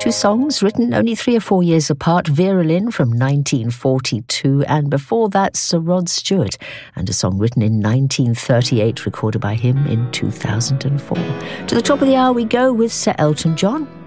Two songs written only 3 or 4 years apart, Vera Lynn from 1942, and before that Sir Rod Stewart, and a song written in 1938, recorded by him in 2004. To the top of the hour we go with Sir Elton John.